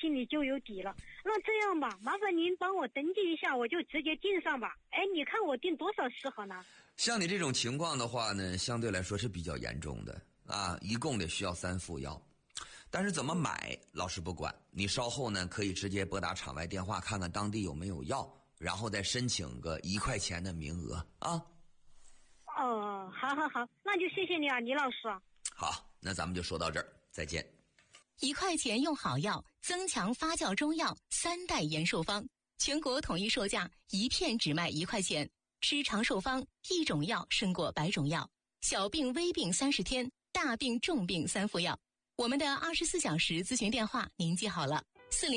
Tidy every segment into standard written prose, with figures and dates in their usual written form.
心里就有底了。那这样吧，麻烦您帮我登记一下，我就直接订上吧。哎，你看我订多少适合呢？ 像你这种情况的话呢，相对来说是比较严重的啊，一共得需要3副药。但是怎么买，老师不管，你稍后呢可以直接拨打场外电话，看看当地有没有药，然后再申请个1块钱的名额啊。 哦，好，那就谢谢你啊，李老师。 好，那咱们就说到这儿，再见。 1块钱用好药，增强发酵中药3代延寿方，全国统一售价1片只卖1块钱。吃长寿方，一种药胜过100种药。小病微病30天，大病重病3副药。我们的24小时咨询电话您记好了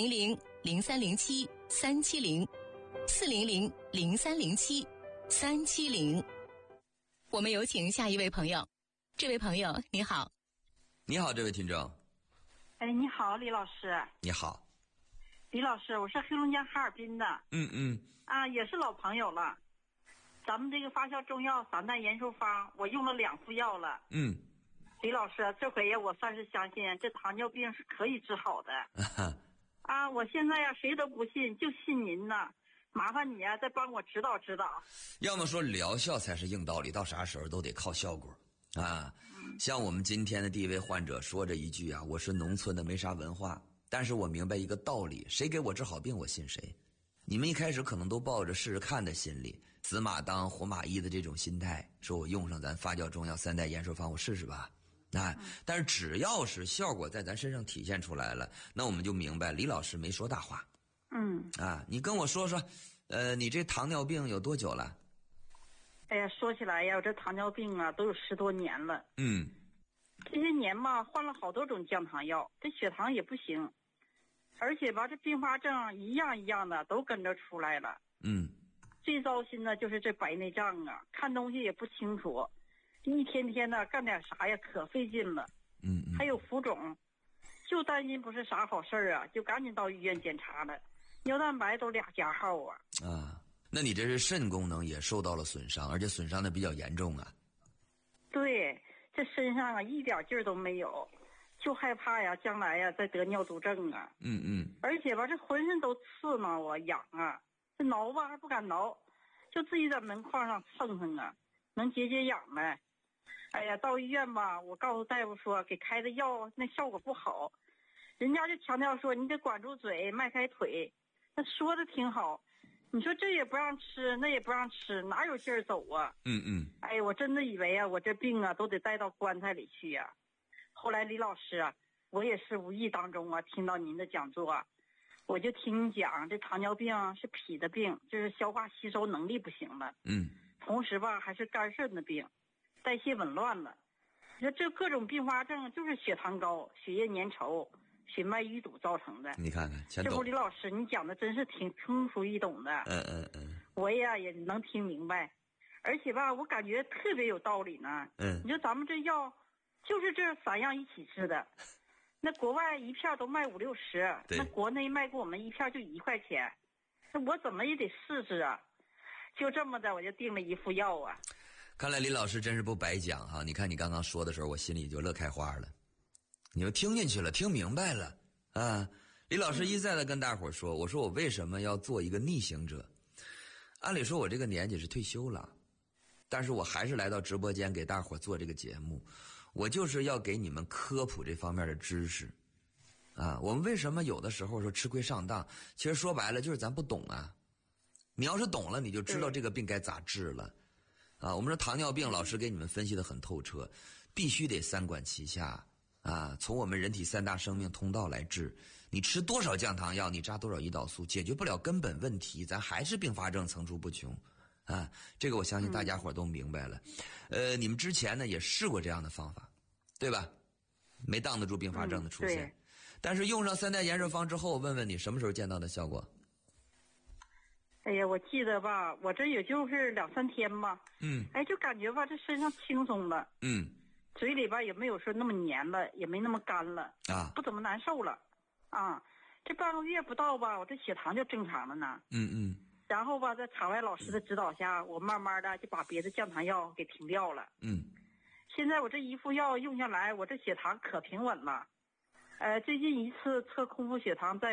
：400-0307-370，400-0307-370。我们有请下一位朋友。这位朋友你好。 你好，这位听众。 哎，你好，李老师。 你好， 李老师，我是黑龙江哈尔滨的。也是老朋友了。咱们这个发酵中药3代延寿方，我用了2副药了。李老师，这回我算是相信这糖尿病是可以治好的。我现在谁都不信，就信您呢。麻烦你再帮我指导指导。 要么说疗效才是硬道理，到啥时候都得靠效果啊。像我们今天的第一位患者说着一句啊，我是农村的，没啥文化，但是我明白一个道理，谁给我治好病我信谁。你们一开始可能都抱着试试看的心理，死马当活马医的这种心态，说我用上咱发酵中药3代延寿方我试试吧。但是只要是效果在咱身上体现出来了，那我们就明白李老师没说大话。你跟我说说，你这糖尿病有多久了？ 哎呀，说起来呀，我这糖尿病都有10多年了。这些年吧，换了好多种降糖药，这血糖也不行，而且吧，这并发症一样一样的都跟着出来了。最糟心的就是这白内障啊，看东西也不清楚，一天天的干点啥呀，可费劲了。还有浮肿，就担心不是啥好事啊，就赶紧到医院检查了，尿蛋白都2加号啊。 那你这是肾功能也受到了损伤，而且损伤的比较严重啊。 对，这身上一点劲儿都没有，就害怕呀将来再得尿毒症啊。而且吧，这浑身都刺挠啊，痒啊，这挠吧还不敢挠，就自己在门框上蹭蹭啊，能解解痒呗。哎呀，到医院吧，我告诉大夫说给开的药那效果不好，人家就强调说你得管住嘴，迈开腿。那说的挺好，你说这也不让吃，那也不让吃，哪有劲儿走啊？哎呀，我真的以为我这病都得带到棺材里去呀。后来李老师我也是无意当中听到您的讲座，我就听你讲这糖尿病是脾的病，就是消化吸收能力不行了。同时吧还是肝肾的病，代谢紊乱了。你说这各种并发症就是血糖高、血液粘稠、血脉淤堵造成的。 你看看， 这不李老师你讲的真是挺通俗易懂的。我也能听明白，而且吧我感觉特别有道理呢。你说咱们这药就是这3样一起吃的，那国外1片都卖50-60，那国内卖给我们1片就1块钱，那我怎么也得试试啊。就这么的我就订了1副药啊。 看来李老师真是不白讲哈！你看你刚刚说的时候，我心里就乐开花了。你又听进去了，听明白了啊！李老师一再的跟大伙说，我说我为什么要做一个逆行者？按理说我这个年纪是退休了，但是我还是来到直播间给大伙做这个节目，我就是要给你们科普这方面的知识啊！我们为什么有的时候说吃亏上当？其实说白了就是咱不懂啊。你要是懂了，你就知道这个病该咋治了。我们说糖尿病，老师给你们分析的很透彻，必须得3管齐下啊！从我们人体3大生命通道来治，你吃多少降糖药，你扎多少胰岛素，解决不了根本问题，咱还是并发症层出不穷啊！这个我相信大家伙都明白了。你们之前呢也试过这样的方法，对吧？没挡得住并发症的出现，但是用上3代延寿方之后，我问问你什么时候见到的效果？ 哎呀，我记得吧，我这也就是2-3天吧。就感觉吧，这身上轻松了。嘴里吧也没有说那么黏了，也没那么干了不怎么难受了这半个月不到吧，我这血糖就正常了呢。然后吧，在场外老师的指导下，我慢慢的就把别的降糖药给停掉了。现在我这1副药用下来，我这血糖可平稳了。最近一次测空腹血糖在